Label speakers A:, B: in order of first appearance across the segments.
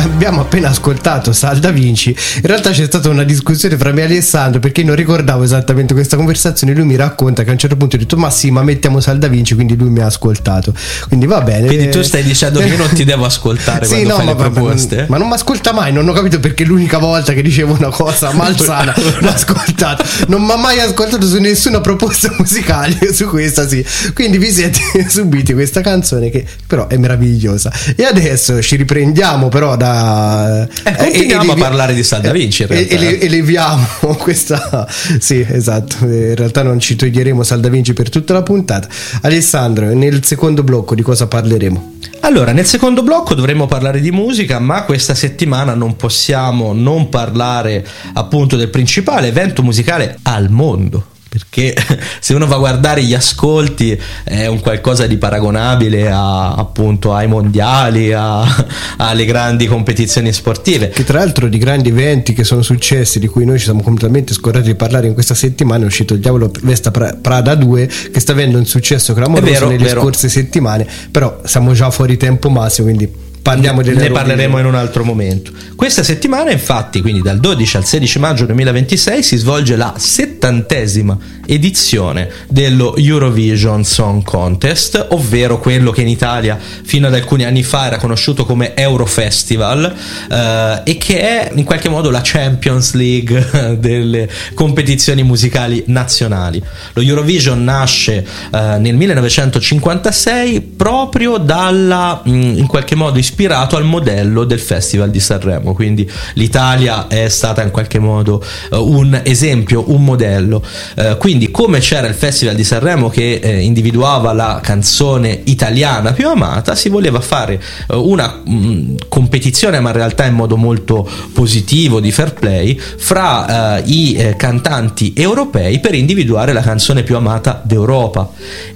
A: abbiamo appena ascoltato Sal Da Vinci. In realtà c'è stata una discussione fra me e Alessandro, perché non ricordavo esattamente questa conversazione. Lui mi racconta che a un certo punto ho detto ma sì, ma mettiamo Sal Da Vinci, quindi lui mi ha ascoltato, quindi va bene.
B: Quindi tu stai dicendo che io non ti devo ascoltare
A: sì,
B: quando
A: no,
B: fai le proposte?
A: Ma non mi ascolta mai, non ho capito perché l'unica volta che dicevo una cosa malsana l'ho ascoltata. Non mi ha mai ascoltato su nessuna proposta musicale, su questa sì. Quindi vi siete subiti questa canzone che però è meravigliosa. E adesso ci riprendiamo però da
B: continuiamo a parlare di Sal Da Vinci in realtà.
A: Eleviamo questa, sì, esatto, in realtà non ci toglieremo Sal Da Vinci per tutta la puntata. Alessandro, nel secondo blocco di cosa parleremo?
B: Allora, nel secondo blocco dovremmo parlare di musica, ma questa settimana non possiamo non parlare appunto del principale evento musicale al mondo, perché se uno va a guardare gli ascolti è un qualcosa di paragonabile appunto ai mondiali, alle grandi competizioni sportive,
A: che tra l'altro di grandi eventi che sono successi, di cui noi ci siamo completamente scordati di parlare in questa settimana, è uscito il Diavolo Vesta Prada 2, che sta avendo un successo clamoroso nelle scorse settimane, però siamo già fuori tempo massimo, quindi ne
B: parleremo in un altro momento. Questa settimana infatti, quindi dal 12 al 16 maggio 2026, si svolge la 70ª edizione dello Eurovision Song Contest, ovvero quello che in Italia fino ad alcuni anni fa era conosciuto come Eurofestival, e che è in qualche modo la Champions League delle competizioni musicali nazionali. Lo Eurovision nasce nel 1956 proprio in qualche modo ispirato al modello del Festival di Sanremo, quindi l'Italia è stata in qualche modo un esempio, un modello. Quindi come c'era il Festival di Sanremo che individuava la canzone italiana più amata, si voleva fare una competizione, ma in realtà in modo molto positivo, di fair play, fra i cantanti europei per individuare la canzone più amata d'Europa.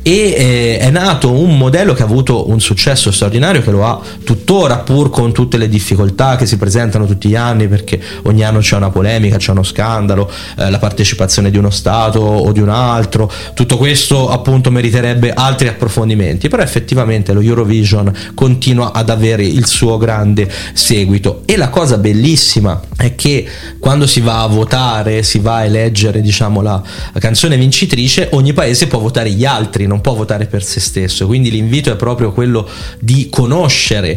B: E è nato un modello che ha avuto un successo straordinario, che lo ha tuttora, pur con tutte le difficoltà che si presentano tutti gli anni, perché ogni anno c'è una polemica, c'è uno scandalo, la partecipazione di uno Stato o di un altro. Tutto questo appunto meriterebbe altri approfondimenti, però effettivamente lo Eurovision continua ad avere il suo grande seguito. E la cosa bellissima è che quando si va a votare, si va a eleggere, diciamo, la canzone vincitrice, ogni paese può votare gli altri, non può votare per se stesso. Quindi l'invito è proprio quello di conoscere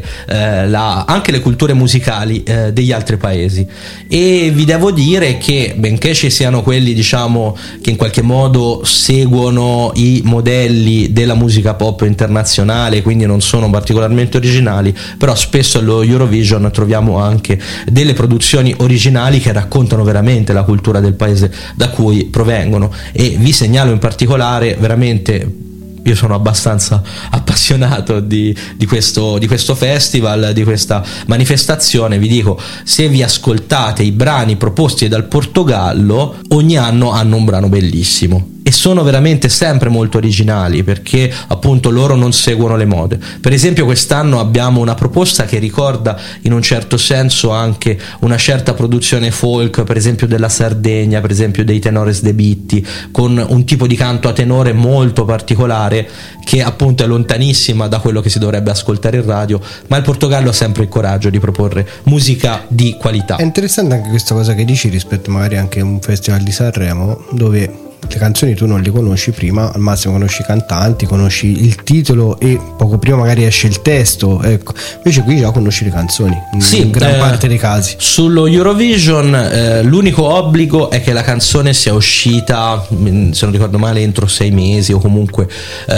B: anche le culture musicali degli altri paesi. E vi devo dire che, benché ci siano quelli, diciamo, che in qualche modo seguono i modelli della musica pop internazionale, quindi non sono particolarmente originali, però spesso allo Eurovision troviamo anche delle produzioni originali che raccontano veramente la cultura del paese da cui provengono. E vi segnalo in particolare, veramente, io sono abbastanza appassionato di questo festival, di questa manifestazione. Vi dico, se vi ascoltate i brani proposti dal Portogallo, ogni anno hanno un brano bellissimo e sono veramente sempre molto originali, perché appunto loro non seguono le mode. Per esempio quest'anno abbiamo una proposta che ricorda in un certo senso anche una certa produzione folk, per esempio della Sardegna, per esempio dei Tenores de Bitti, con un tipo di canto a tenore molto particolare che appunto è lontanissima da quello che si dovrebbe ascoltare in radio, ma il Portogallo ha sempre il coraggio di proporre musica di qualità.
A: È interessante anche questa cosa che dici rispetto magari anche a un festival di Sanremo, dove le canzoni tu non le conosci prima, al massimo conosci i cantanti, conosci il titolo e poco prima magari esce il testo, ecco. Invece qui già conosci le canzoni in gran parte dei casi.
B: Sullo Eurovision l'unico obbligo è che la canzone sia uscita, se non ricordo male, entro 6 mesi o comunque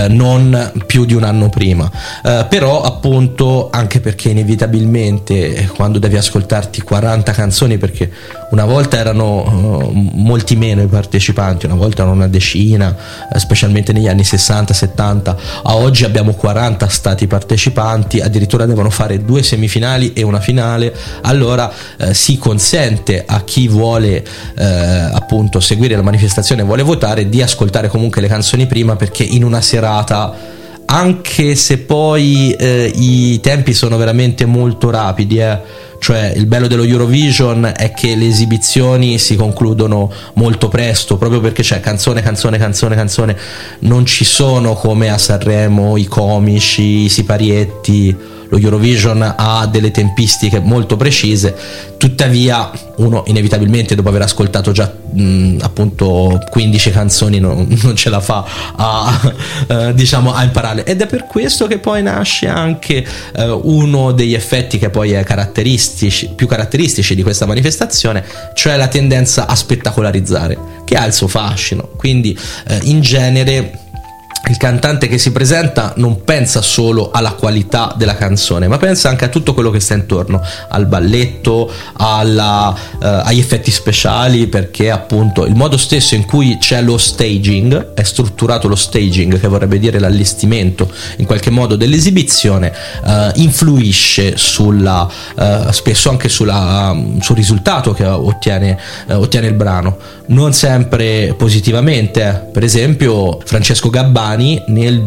B: non più di un anno prima, però appunto anche perché inevitabilmente quando devi ascoltarti 40 canzoni, perché una volta erano molti meno i partecipanti, una volta erano una decina, specialmente negli anni 60-70, a oggi abbiamo 40 stati partecipanti, addirittura devono fare 2 semifinali e una finale. Allora si consente a chi vuole appunto seguire la manifestazione e vuole votare di ascoltare comunque le canzoni prima, perché in una serata, anche se poi i tempi sono veramente molto rapidi, cioè il bello dello Eurovision è che le esibizioni si concludono molto presto, proprio perché c'è canzone, non ci sono come a Sanremo i comici, i siparietti. lo Eurovision ha delle tempistiche molto precise, tuttavia uno inevitabilmente dopo aver ascoltato già appunto 15 canzoni non ce la fa a diciamo a imparare, ed è per questo che poi nasce anche uno degli effetti che poi è più caratteristici di questa manifestazione, cioè la tendenza a spettacolarizzare, che ha il suo fascino. Quindi in genere il cantante che si presenta non pensa solo alla qualità della canzone, ma pensa anche a tutto quello che sta intorno, al balletto, agli effetti speciali, perché appunto il modo stesso in cui c'è lo staging, è strutturato lo staging, che vorrebbe dire l'allestimento in qualche modo dell'esibizione, influisce spesso anche sul risultato che ottiene il brano, non sempre positivamente. Per esempio Francesco Gabbani nel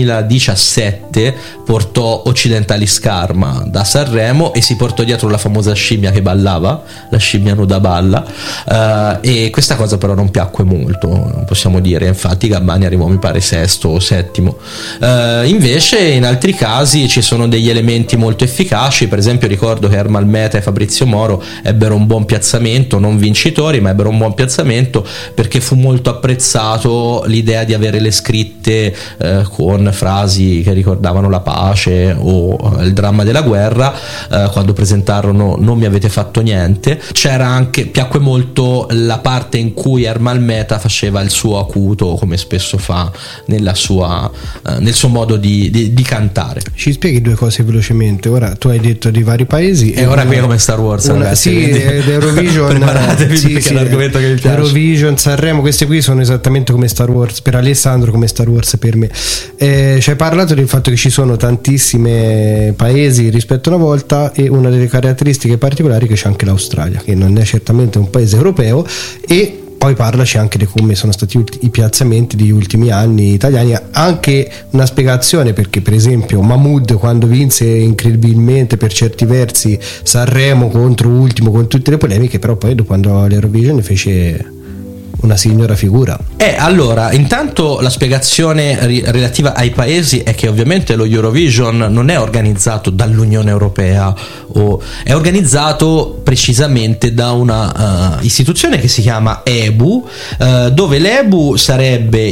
B: 2017 portò Occidentali Scarma da Sanremo e si portò dietro la famosa scimmia che ballava, la scimmia nuda balla, e questa cosa però non piacque molto, possiamo dire. Infatti Gabbani arrivò, mi pare, sesto o settimo. Invece in altri casi ci sono degli elementi molto efficaci. Per esempio ricordo che Ermal Meta e Fabrizio Moro ebbero un buon piazzamento, non vincitori, ma ebbero un buon piazzamento, perché fu molto apprezzato l'idea di avere le scritte con frasi che ricordavano la pace o il dramma della guerra. Quando presentarono Non mi avete fatto niente, piacque molto la parte in cui Ermal Meta faceva il suo acuto, come spesso fa nel suo modo di cantare.
A: Ci spieghi due cose velocemente? Ora tu hai detto di vari paesi
B: e ora qui è come Star Wars, ragazzi,
A: sì, Eurovision
B: preparatevi,
A: sì,
B: perché è l'argomento che mi piace.
A: Eurovision, Sanremo, queste qui sono esattamente come Star Wars per Alessandro, come Star Wars per me. Ci hai parlato del fatto che ci sono tantissimi paesi rispetto a una volta, e una delle caratteristiche particolari è che c'è anche l'Australia, che non è certamente un paese europeo, e poi parlaci anche di come sono stati i piazzamenti degli ultimi anni italiani, anche una spiegazione, perché per esempio Mahmood, quando vinse incredibilmente per certi versi Sanremo contro ultimo, con tutte le polemiche, però poi dopo andò all'Eurovision e fece una signora figura.
B: Allora, intanto la spiegazione relativa ai paesi è che ovviamente lo Eurovision non è organizzato dall'Unione Europea, o è organizzato precisamente da una istituzione che si chiama EBU, dove l'EBU sarebbe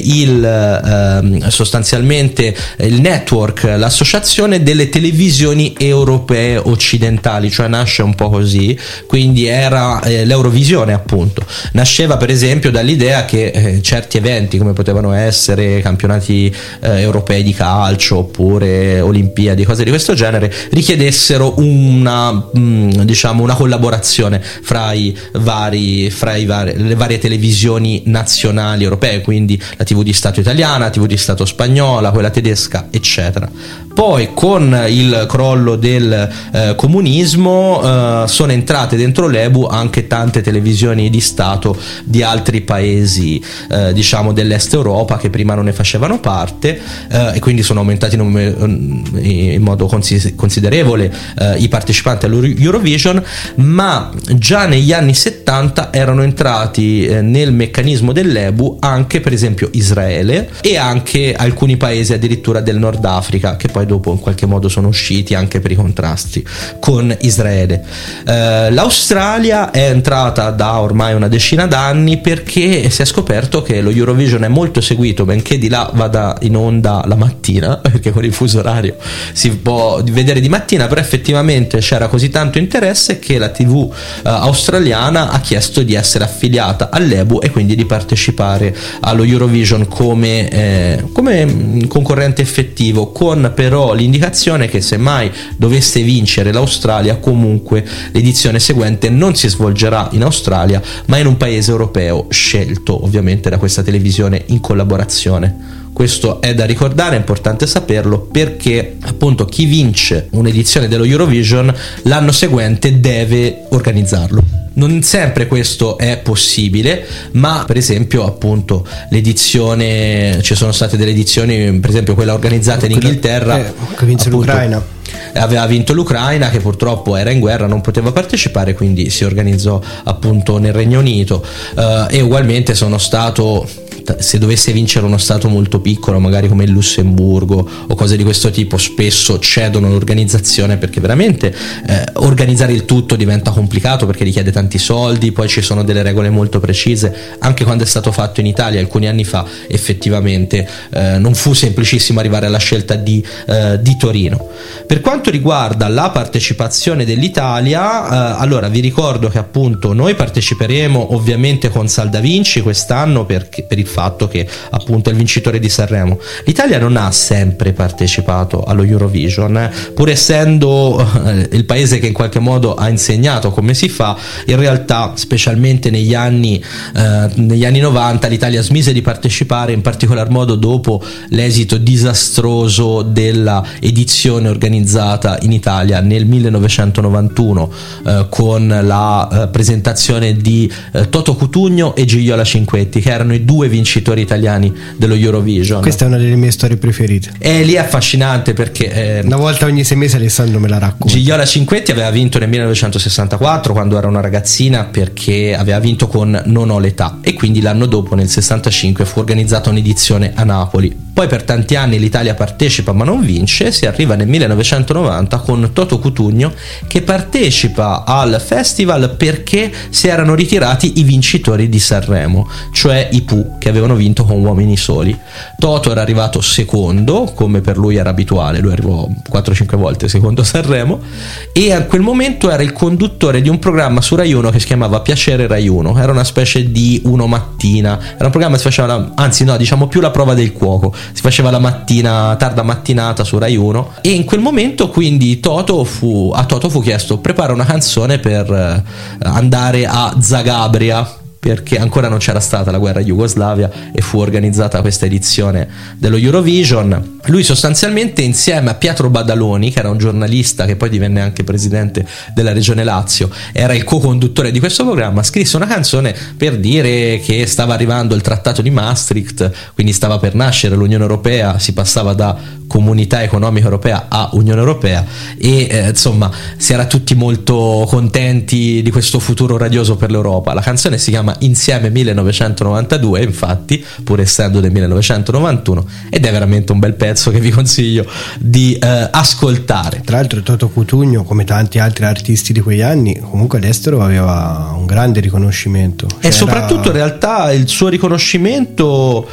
B: sostanzialmente il network, l'associazione delle televisioni europee occidentali, cioè nasce un po' così. Quindi era l'Eurovisione, appunto, nasceva per esempio dall'idea che certi eventi, come potevano essere campionati europei di calcio oppure Olimpiadi, cose di questo genere, richiedessero una collaborazione fra le varie televisioni nazionali europee, quindi la TV di Stato italiana, la TV di Stato spagnola, quella tedesca, eccetera. Poi con il crollo del comunismo sono entrate dentro l'EBU anche tante televisioni di Stato di altri paesi dell'est Europa che prima non ne facevano parte, e quindi sono aumentati in modo considerevole i partecipanti all'Eurovision, ma già negli anni 70 erano entrati nel meccanismo dell'EBU anche per esempio Israele e anche alcuni paesi addirittura del Nord Africa, che poi dopo in qualche modo sono usciti anche per i contrasti con Israele. L'Australia è entrata da ormai una decina d'anni perché si è scoperto che lo Eurovision è molto seguito, benché di là vada in onda la mattina, perché con il fuso orario si può vedere di mattina, però effettivamente c'era così tanto interesse che la TV australiana ha chiesto di essere affiliata all'EBU e quindi di partecipare allo Eurovision come concorrente effettivo, con però l'indicazione che se mai dovesse vincere l'Australia, comunque l'edizione seguente non si svolgerà in Australia ma in un paese europeo scelto ovviamente da questa televisione in collaborazione. Questo è da ricordare, è importante saperlo, perché appunto chi vince un'edizione dello Eurovision l'anno seguente deve organizzarlo. Non sempre questo è possibile, ma per esempio appunto l'edizione, ci sono state delle edizioni, per esempio quella organizzata in Inghilterra
A: che vinse l'Ucraina.
B: Aveva vinto l'Ucraina, che purtroppo era in guerra, non poteva partecipare, quindi si organizzò appunto nel Regno Unito, e ugualmente sono stato se dovesse vincere uno stato molto piccolo, magari come il Lussemburgo o cose di questo tipo, spesso cedono l'organizzazione, perché veramente organizzare il tutto diventa complicato, perché richiede tanti soldi, poi ci sono delle regole molto precise. Anche quando è stato fatto in Italia alcuni anni fa, effettivamente non fu semplicissimo arrivare alla scelta di Torino. Per quanto riguarda la partecipazione dell'Italia, allora vi ricordo che appunto noi parteciperemo ovviamente con Sal da Vinci quest'anno, per il fatto che appunto è il vincitore di Sanremo. L'Italia non ha sempre partecipato allo Eurovision, pur essendo il paese che in qualche modo ha insegnato come si fa. In realtà, specialmente negli anni 90, l'Italia smise di partecipare, in particolar modo dopo l'esito disastroso della edizione organizzata in Italia nel 1991 con la presentazione di Toto Cutugno e Gigliola Cinquetti, che erano i due vincitori italiani dello Eurovision.
A: Questa è una delle mie storie preferite.
B: E lì è affascinante perché
A: una volta ogni 6 mesi Alessandro me la racconta.
B: Gigliola Cinquetti aveva vinto nel 1964, quando era una ragazzina, perché aveva vinto con Non ho l'età, e quindi l'anno dopo, nel 65, fu organizzata un'edizione a Napoli. Poi per tanti anni l'Italia partecipa ma non vince. Si arriva nel 1990 con Toto Cutugno, che partecipa al festival perché si erano ritirati i vincitori di Sanremo, cioè i Pooh, che avevano vinto con Uomini Soli. Toto era arrivato secondo, come per lui era abituale, lui arrivò 4-5 volte secondo Sanremo, e a quel momento era il conduttore di un programma su Rai 1 che si chiamava Piacere Rai 1. Era una specie di Uno Mattina, era un programma che si faceva diciamo più la prova del cuoco, si faceva la mattina, tarda mattinata su Rai 1, e in quel momento quindi a Toto fu chiesto: prepara una canzone per andare a Zagabria, perché ancora non c'era stata la guerra Jugoslavia e fu organizzata questa edizione dello Eurovision. Lui sostanzialmente, insieme a Pietro Badaloni, che era un giornalista che poi divenne anche presidente della regione Lazio, era il co-conduttore di questo programma, scrisse una canzone per dire che stava arrivando il trattato di Maastricht, quindi stava per nascere l'Unione Europea, si passava da Comunità Economica Europea a Unione Europea, e insomma si era tutti molto contenti di questo futuro radioso per l'Europa. La canzone si chiama Insieme 1992, infatti, pur essendo del 1991, ed è veramente un bel pezzo che vi consiglio di ascoltare.
A: Tra l'altro Toto Cutugno, come tanti altri artisti di quegli anni, comunque all'estero aveva un grande riconoscimento,
B: e soprattutto in realtà il suo riconoscimento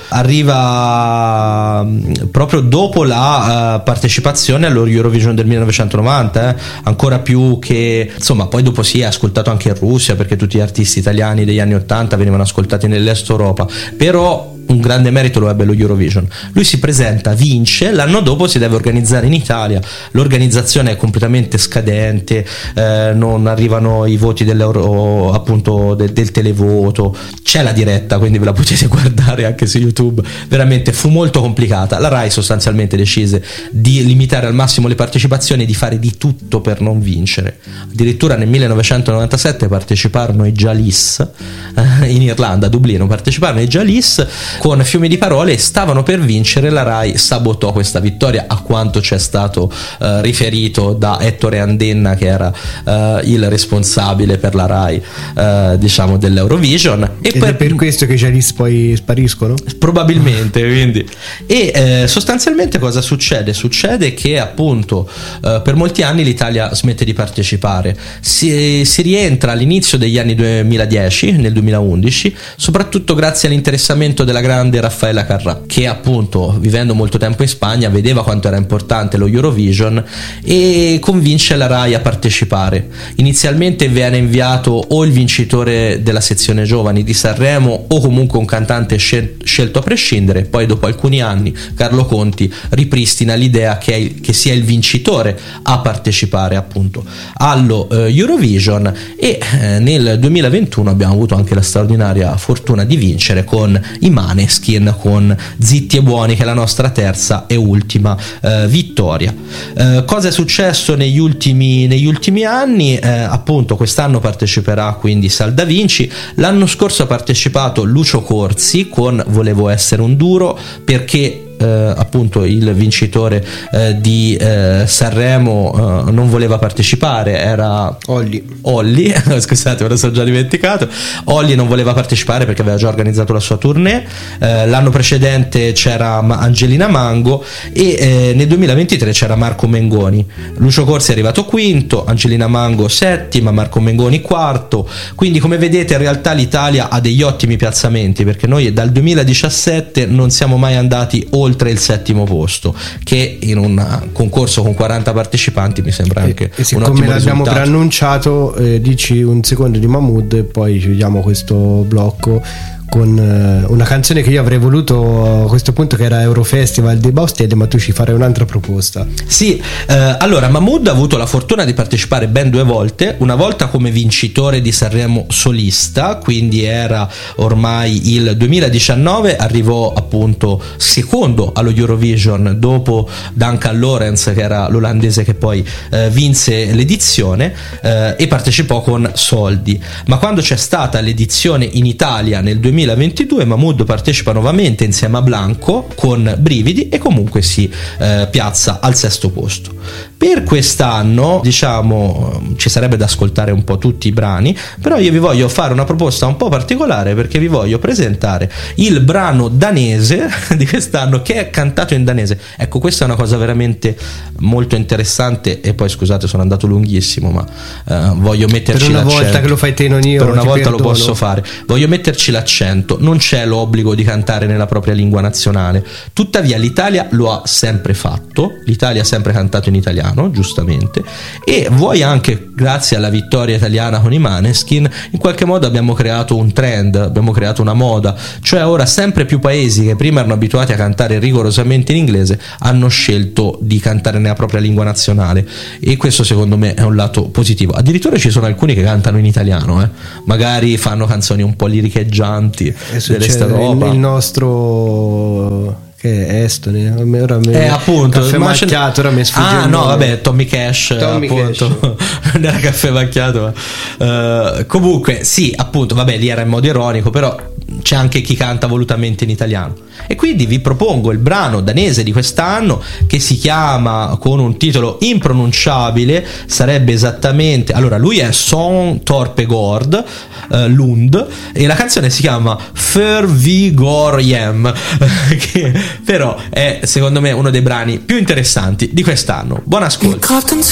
B: arriva proprio dopo la partecipazione allo Eurovision del 1990, ancora più che, insomma, poi dopo si è ascoltato anche in Russia, perché tutti gli artisti italiani degli anni 80 venivano ascoltati nell'est Europa, però un grande merito lo ebbe lo Eurovision. Lui si presenta, vince, l'anno dopo si deve organizzare in Italia, l'organizzazione è completamente scadente, non arrivano i voti appunto del televoto, c'è la diretta, quindi ve la potete guardare anche su YouTube. Veramente fu molto complicata. La Rai sostanzialmente decise di limitare al massimo le partecipazioni e di fare di tutto per non vincere. Addirittura nel 1997 parteciparono i Jalis, in Irlanda, a Dublino parteciparono i Jalis con Fiumi di parole, e stavano per vincere. La Rai sabotò questa vittoria, a quanto c'è stato riferito da Ettore Andenna, che era il responsabile per la Rai diciamo dell'Eurovision,
A: ed è per questo che i Jalis poi spariscono?
B: Probabilmente. Quindi sostanzialmente cosa succede? Succede che appunto per molti anni l'Italia smette di partecipare, si rientra all'inizio degli anni 2010, nel 2011, soprattutto grazie all'interessamento della grande Raffaella Carrà, che appunto, vivendo molto tempo in Spagna, vedeva quanto era importante lo Eurovision e convince la Rai a partecipare. Inizialmente viene inviato o il vincitore della sezione giovani di Sanremo o comunque un cantante scelto a prescindere. Poi dopo alcuni anni Carlo Conti ripristina l'idea che sia il vincitore a partecipare appunto allo Eurovision, e nel 2021 abbiamo avuto anche la straordinaria fortuna di vincere con i Maneskin, con Zitti e Buoni, che è la nostra terza e ultima vittoria. Cosa è successo negli ultimi anni? Appunto quest'anno parteciperà quindi Sal da Vinci. L'anno scorso ha partecipato Lucio Corsi con Volevo essere un duro, perché appunto il vincitore di Sanremo non voleva partecipare, era Olly scusate, me lo sono già dimenticato. Olly non voleva partecipare perché aveva già organizzato la sua tournée. L'anno precedente c'era Angelina Mango e nel 2023 c'era Marco Mengoni. Lucio Corsi è arrivato quinto, Angelina Mango settima, Marco Mengoni quarto. Quindi come vedete in realtà l'Italia ha degli ottimi piazzamenti, perché noi dal 2017 non siamo mai andati oltre il settimo posto, che in un concorso con 40 partecipanti mi sembra anche
A: e
B: un ottimo
A: l'abbiamo
B: risultato.
A: preannunciato, dici un secondo di Mahmood e poi chiudiamo questo blocco con una canzone che io avrei voluto a questo punto, che era Eurofestival dei Baustelle, ma tu ci farai un'altra proposta.
B: Sì, allora Mahmood ha avuto la fortuna di partecipare ben 2 volte, una volta come vincitore di Sanremo solista, quindi era ormai il 2019, arrivò appunto secondo allo Eurovision dopo Duncan Lawrence, che era l'olandese che poi vinse l'edizione, e partecipò con Soldi. Ma quando c'è stata l'edizione in Italia nel 2022, Mahmood partecipa nuovamente insieme a Blanco con Brividi e comunque si piazza al 6° posto. Per quest'anno, diciamo, ci sarebbe da ascoltare un po' tutti i brani, però io vi voglio fare una proposta un po' particolare, perché vi voglio presentare il brano danese di quest'anno, che è cantato in danese. Ecco, questa è una cosa veramente molto interessante. E poi scusate, sono andato lunghissimo, ma voglio metterci
A: per una
B: l'accento.
A: volta che lo fai te, non io,
B: per una volta
A: perdono.
B: Lo posso fare, voglio metterci l'accento. Non c'è l'obbligo di cantare nella propria lingua nazionale, tuttavia l'Italia lo ha sempre fatto, l'Italia ha sempre cantato in italiano, giustamente, e vuoi anche grazie alla vittoria italiana con i Maneskin in qualche modo abbiamo creato un trend, abbiamo creato una moda, cioè ora sempre più paesi che prima erano abituati a cantare rigorosamente in inglese hanno scelto di cantare nella propria lingua nazionale, e questo secondo me è un lato positivo. Addirittura ci sono alcuni che cantano in italiano, magari fanno canzoni un po' liricheggianti dell'Est Europa.
A: Il nostro che è estone, ora
B: appunto
A: Caffè Macchiato, ora mi sfugge il
B: no
A: nome.
B: vabbè, Tommy Cash appunto non era Caffè Macchiato, ma comunque sì, appunto, vabbè, lì era in modo ironico, però c'è anche chi canta volutamente in italiano. E quindi vi propongo il brano danese di quest'anno, che si chiama con un titolo impronunciabile, sarebbe esattamente, allora lui è Son Torpegård Lund, e la canzone si chiama För vi går hem, che però è secondo me uno dei brani più interessanti di quest'anno. Buon ascolto.